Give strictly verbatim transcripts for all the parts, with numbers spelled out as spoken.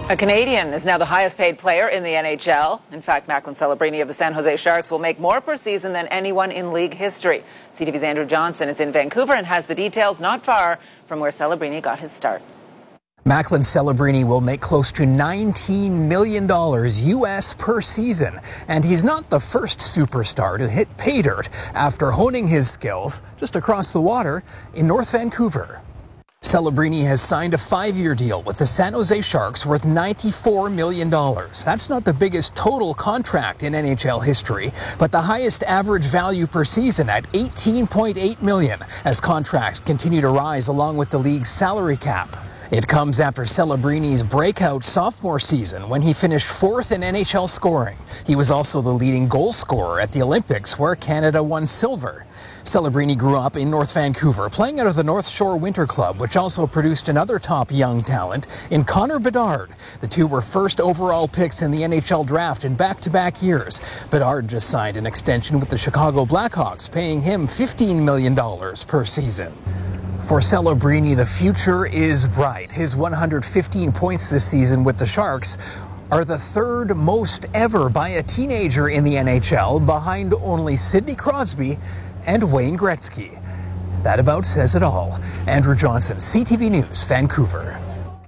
A Canadian is now the highest paid player in the N H L. In fact, Macklin Celebrini of the San Jose Sharks will make more per season than anyone in league history. C T V's Andrew Johnson is in Vancouver and has the details not far from where Celebrini got his start. Macklin Celebrini will make close to nineteen million dollars U S per season. And he's not the first superstar to hit pay dirt after honing his skills just across the water in North Vancouver. Celebrini has signed a five-year deal with the San Jose Sharks worth ninety-four million dollars. That's not the biggest total contract in N H L history, but the highest average value per season at eighteen point eight million dollars as contracts continue to rise along with the league's salary cap. It comes after Celebrini's breakout sophomore season when he finished fourth in N H L scoring. He was also the leading goal scorer at the Olympics, where Canada won silver. Celebrini grew up in North Vancouver, playing out of the North Shore Winter Club, which also produced another top young talent in Connor Bedard. The two were first overall picks in the N H L draft in back-to-back years. Bedard just signed an extension with the Chicago Blackhawks, paying him fifteen million dollars per season. For Celebrini, the future is bright. His one hundred fifteen points this season with the Sharks are the third most ever by a teenager in the N H L, behind only Sidney Crosby and Wayne Gretzky. That about says it all. Andrew Johnson, C T V News, Vancouver.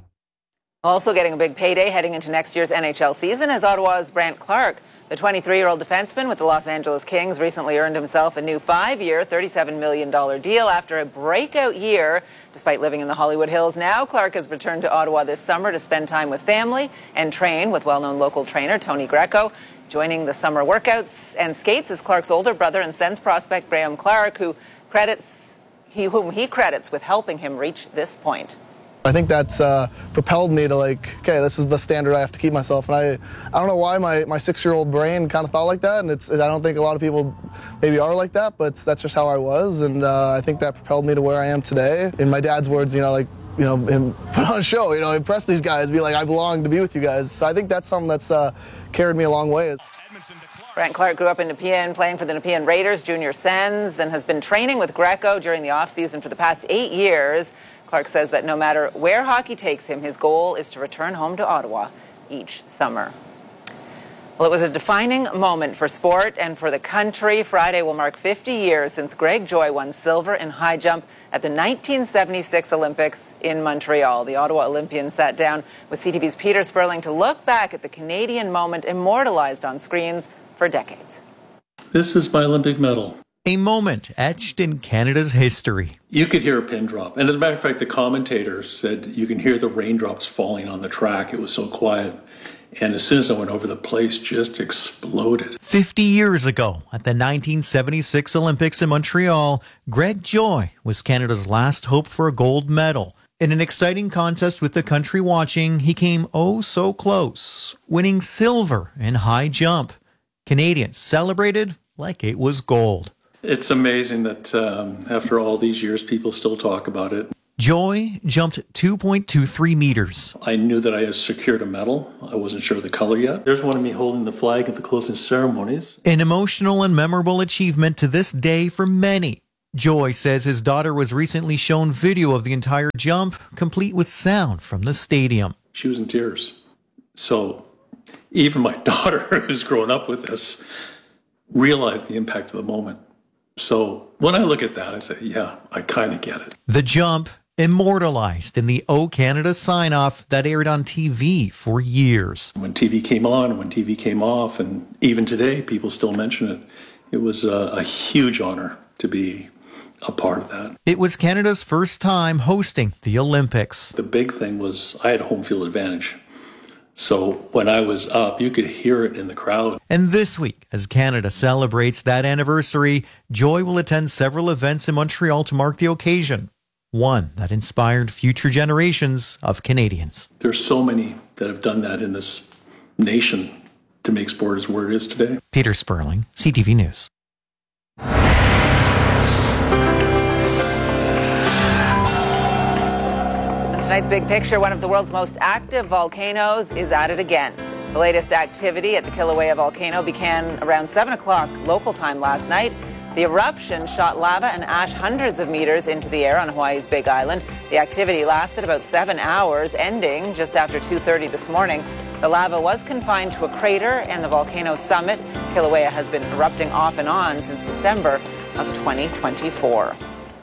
Also getting a big payday heading into next year's N H L season is Ottawa's Brandt Clarke. The twenty-three-year-old defenseman with the Los Angeles Kings recently earned himself a new five-year, thirty-seven million dollars deal after a breakout year. Despite living in the Hollywood Hills, now Clarke has returned to Ottawa this summer to spend time with family and train with well-known local trainer Tony Greco. Joining the summer workouts and skates is Clarke's older brother and Sens prospect Graham Clarke, who credits he, whom he credits with helping him reach this point. I think that's uh, propelled me to like, okay, this is the standard I have to keep myself. And I, I don't know why my, my six-year-old brain kind of thought like that. And it's, I don't think a lot of people maybe are like that, but that's just how I was. And uh, I think that propelled me to where I am today. In my dad's words, you know, like, you know, him put on a show, you know, impress these guys, be like, I belong to be with you guys. So I think that's something that's uh, carried me a long way. Brandt Clarke grew up in Nepean, playing for the Nepean Raiders Junior Sens, and has been training with Greco during the offseason for the past eight years. Clarke says that no matter where hockey takes him, his goal is to return home to Ottawa each summer. Well, it was a defining moment for sport and for the country. Friday will mark fifty years since Greg Joy won silver in high jump at the nineteen seventy-six Olympics in Montreal. The Ottawa Olympian sat down with C T V's Peter Sperling to look back at the Canadian moment immortalized on screens for decades. This is my Olympic medal. A moment etched in Canada's history. You could hear a pin drop. And as a matter of fact, the commentator said you can hear the raindrops falling on the track. It was so quiet. And as soon as I went over, the place just exploded. Fifty years ago, at the nineteen seventy-six Olympics in Montreal, Greg Joy was Canada's last hope for a gold medal. In an exciting contest with the country watching, he came oh so close, winning silver in high jump. Canadians celebrated like it was gold. It's amazing that um, after all these years, people still talk about it. Joy jumped two point two three meters. I knew that I had secured a medal. I wasn't sure of the color yet. There's one of me holding the flag at the closing ceremonies. An emotional and memorable achievement to this day for many. Joy says his daughter was recently shown video of the entire jump, complete with sound from the stadium. She was in tears. So even my daughter, who's grown up with this, realized the impact of the moment. So when I look at that, I say, yeah, I kind of get it. The jump immortalized in the O Canada sign-off that aired on T V for years. When T V came on, when T V came off, and even today, people still mention it. It was a, a huge honor to be a part of that. It was Canada's first time hosting the Olympics. The big thing was I had home field advantage. So when I was up, you could hear it in the crowd. And this week, as Canada celebrates that anniversary, Joy will attend several events in Montreal to mark the occasion, one that inspired future generations of Canadians. There's so many that have done that in this nation to make sport as where it is today. Peter Sperling, C T V News. Tonight's big picture, one of the world's most active volcanoes is at it again. The latest activity at the Kilauea volcano began around seven o'clock local time last night The eruption shot lava and ash hundreds of meters into the air on Hawaii's Big Island. The activity lasted about seven hours, ending just after two thirty this morning. The lava was confined to a crater and the volcano summit. Kilauea has been erupting off and on since December of twenty twenty-four.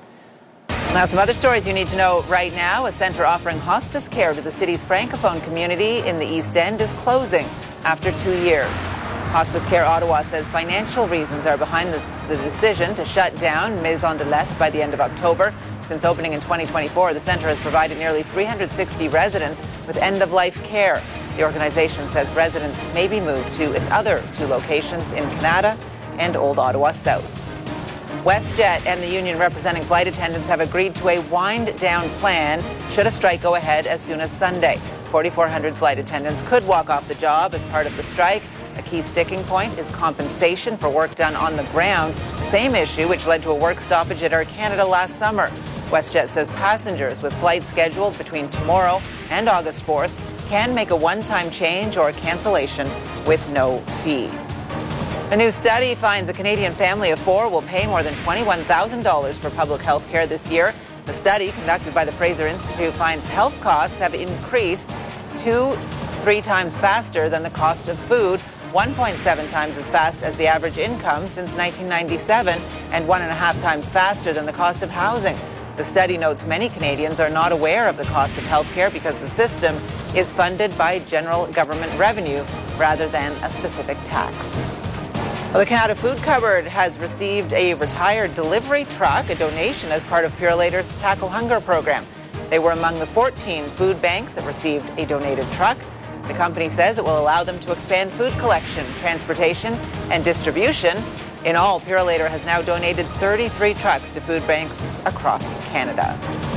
Now, some other stories you need to know right now. A centre offering hospice care to the city's Francophone community in the East End is closing after two years. Hospice Care Ottawa says financial reasons are behind this, the decision to shut down Maison de l'Est by the end of October. Since opening in twenty twenty-four, the centre has provided nearly three hundred sixty residents with end-of-life care. The organization says residents may be moved to its other two locations in Canada and Old Ottawa South. WestJet and the union representing flight attendants have agreed to a wind-down plan should a strike go ahead as soon as Sunday. forty-four hundred flight attendants could walk off the job as part of the strike. A key sticking point is compensation for work done on the ground, the same issue which led to a work stoppage at Air Canada last summer. WestJet says passengers with flights scheduled between tomorrow and August fourth can make a one-time change or cancellation with no fee. A new study finds a Canadian family of four will pay more than twenty-one thousand dollars for public health care this year. The study, conducted by the Fraser Institute, finds health costs have increased two, three times faster than the cost of food, one point seven times as fast as the average income since nineteen ninety-seven, and one and a half times faster than the cost of housing. The study notes many Canadians are not aware of the cost of health care because the system is funded by general government revenue rather than a specific tax. Well, the Canada Food Cupboard has received a retired delivery truck, a donation as part of Purolator's Tackle Hunger program. They were among the fourteen food banks that received a donated truck. The company says it will allow them to expand food collection, transportation, and distribution. In all, Purolator has now donated thirty-three trucks to food banks across Canada.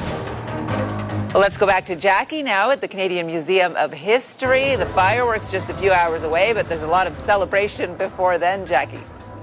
Well, let's go back to Jackie now at the Canadian Museum of History. The fireworks just a few hours away, but there's a lot of celebration before then, Jackie.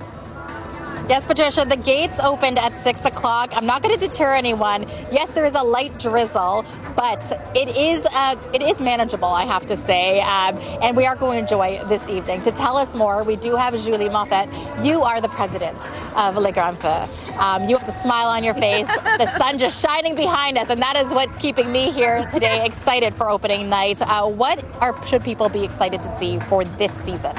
Yes, Patricia, the gates opened at six o'clock. I'm not going to deter anyone. Yes, there is a light drizzle, but it is uh, it is manageable, I have to say. Um, and we are going to enjoy this evening. To tell us more, we do have Julie Moffett. You are the president of Le Grand Feu. Um, you have the smile on your face, the sun just shining behind us, and that is what's keeping me here today, excited for opening night. Uh, what are should people be excited to see for this season?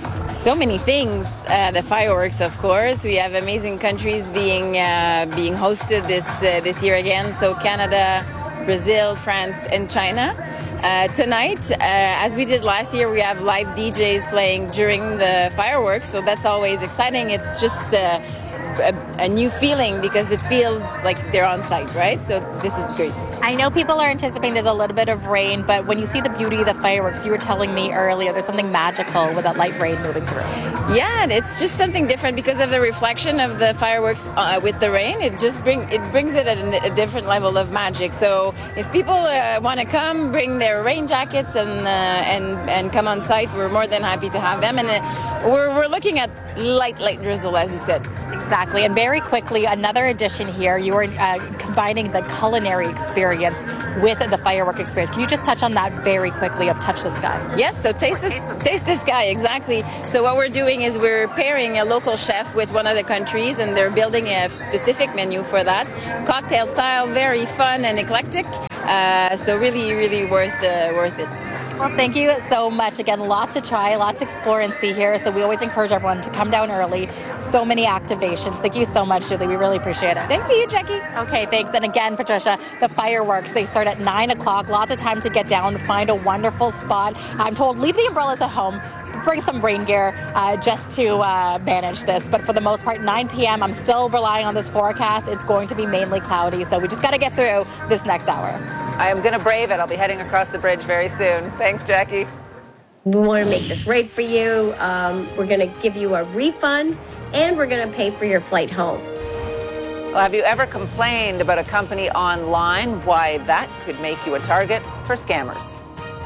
So many things. Uh, the fireworks, of course. We have amazing countries being uh, being hosted this uh, this year again. So Canada, Brazil, France, and China. Uh, tonight, uh, as we did last year, we have live D Js playing during the fireworks. So that's always exciting. It's just uh, a, a new feeling because it feels like they're on site, right? So this is great. I know people are anticipating there's a little bit of rain, but when you see the beauty of the fireworks, you were telling me earlier, there's something magical with that light rain moving through. Yeah, it's just something different because of the reflection of the fireworks uh, with the rain. It just bring it brings it at a, a different level of magic. So if people uh, want to come, bring their rain jackets and uh, and and come on site, we're more than happy to have them. And uh, we're we're looking at light light drizzle, as you said. Exactly. And very quickly, another addition here, you are uh, combining the culinary experience with the firework experience. Can you just touch on that very quickly of Touch the Sky? Yes, so Taste the, taste the Sky, exactly. So what we're doing is we're pairing a local chef with one of the countries, and they're building a specific menu for that. Cocktail style, very fun and eclectic. Uh, so really, really worth uh, worth it. Well, thank you so much. Again, lots to try, lots to explore and see here. So we always encourage everyone to come down early. So many activations. Thank you so much, Julie. We really appreciate it. Thanks to you, Jackie. Okay, thanks. And again, Patricia, the fireworks, they start at nine o'clock. Lots of time to get down, find a wonderful spot. I'm told leave the umbrellas at home. Bring some rain gear uh, just to uh, manage this. But for the most part, nine p.m., I'm still relying on this forecast. It's going to be mainly cloudy. So we just got to get through this next hour. I am going to brave it. I'll be heading across the bridge very soon. Thanks, Jackie. We want to make this right for you. Um, we're going to give you a refund, and we're going to pay for your flight home. Well, have you ever complained about a company online? Why that could make you a target for scammers.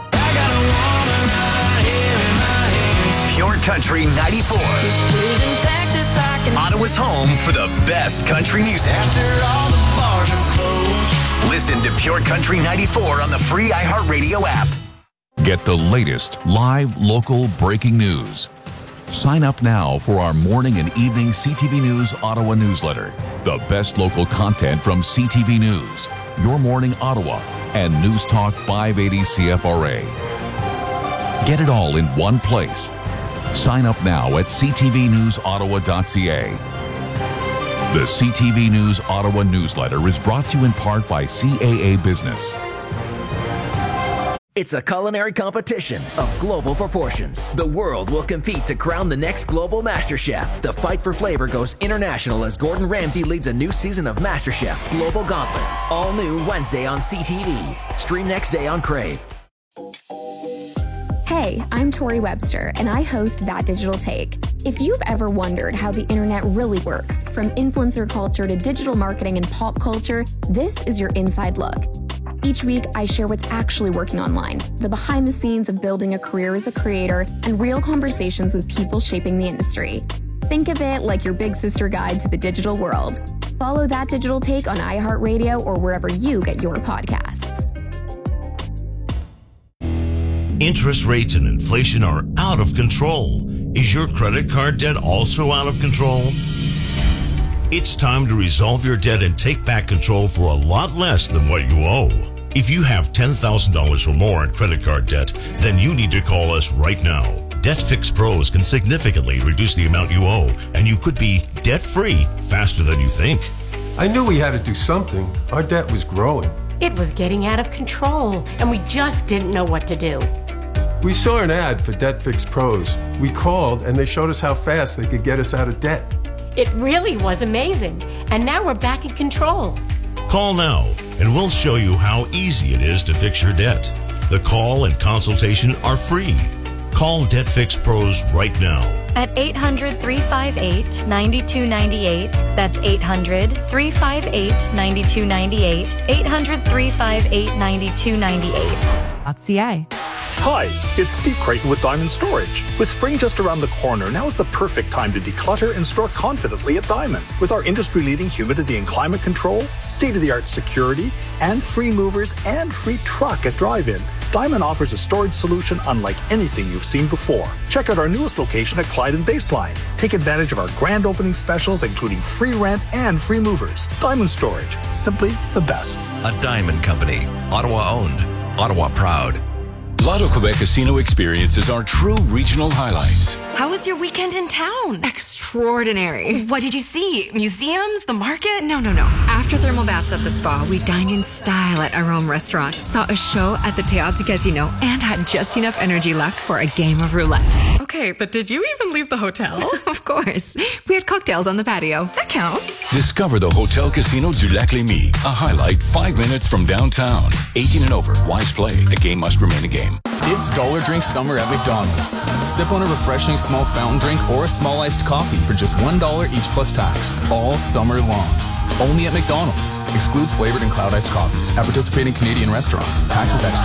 Pure Country ninety-four. Texas, Ottawa's home for the best country music. After all the bars are closed. Listen to Pure Country ninety-four on the free iHeartRadio app. Get the latest live local breaking news. Sign up now for our morning and evening C T V News Ottawa newsletter. The best local content from C T V News, Your Morning Ottawa, and News Talk five eighty C F R A. Get it all in one place. Sign up now at c t v news ottawa dot c a. The C T V News Ottawa newsletter is brought to you in part by C A A Business. It's a culinary competition of global proportions. The world will compete to crown the next global Master Chef. The fight for flavor goes international as Gordon Ramsay leads a new season of MasterChef Global Gauntlet. All new Wednesday on C T V. Stream next day on Crave. Hey, I'm Tori Webster, and I host That Digital Take. If you've ever wondered how the internet really works, from influencer culture to digital marketing and pop culture, this is your inside look. Each week, I share what's actually working online, the behind the scenes of building a career as a creator, and real conversations with people shaping the industry. Think of it like your big sister guide to the digital world. Follow That Digital Take on iHeartRadio or wherever you get your podcasts. Interest rates and inflation are out of control. Is your credit card debt also out of control? It's time to resolve your debt and take back control for a lot less than what you owe. If you have ten thousand dollars or more in credit card debt, then you need to call us right now. Debt Fix Pros can significantly reduce the amount you owe, and you could be debt-free faster than you think. I knew we had to do something. Our debt was growing. It was getting out of control, and we just didn't know what to do. We saw an ad for Debt Fix Pros. We called, and they showed us how fast they could get us out of debt. It really was amazing, and now we're back in control. Call now, and we'll show you how easy it is to fix your debt. The call and consultation are free. Call Debt Fix Pros right now. At eight hundred, three five eight, nine two nine eight. That's eight hundred, three five eight, nine two nine eight. eight hundred, three five eight, nine two nine eight. .ca. Hi, it's Steve Creighton with Diamond Storage. With spring just around the corner, now is the perfect time to declutter and store confidently at Diamond. With our industry-leading humidity and climate control, state-of-the-art security, and free movers and free truck at drive-in, Diamond offers a storage solution unlike anything you've seen before. Check out our newest location at Clyde and Baseline. Take advantage of our grand opening specials, including free rent and free movers. Diamond Storage, simply the best. A Diamond Company, Ottawa owned, Ottawa proud. Lotto Quebec Casino experiences are true regional highlights. How was your weekend in town? Extraordinary. What did you see? Museums? The market? No, no, no. After thermal baths at the spa, we dined in style at Arome Restaurant, saw a show at the Théâtre Casino, and had just enough energy left for a game of roulette. Okay, but did you even leave the hotel? Of course. We had cocktails on the patio. That counts. Discover the Hotel Casino du Lac-Lémy, a highlight five minutes from downtown. eighteen and over. Wise play. A game must remain a game. It's Dollar Drink Summer at McDonald's. Sip on a refreshing small fountain drink or a small iced coffee for just one dollar each plus tax. All summer long. Only at McDonald's. Excludes flavored and cloud iced coffees at participating Canadian restaurants. Taxes extra.